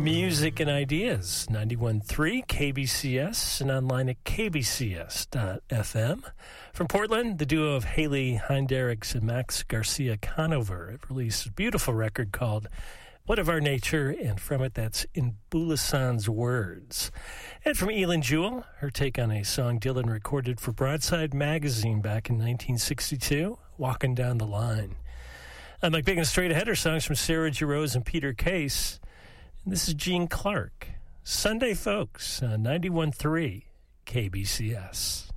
Music and Ideas, 91.3 KBCS and online at kbcs.fm. From Portland, the duo of Haley Heindericks and Max Garcia Conover have released a beautiful record called What of Our Nature, and from it, that's In Bulasan's Words. And from Elin Jewell, her take on a song Dylan recorded for Broadside Magazine back in 1962, Walking Down the Line. I'm Mike Big, and straight ahead are songs from Sarah Jarosz and Peter Case. And this is Gene Clark. Sunday Folks, 91.3 KBCS.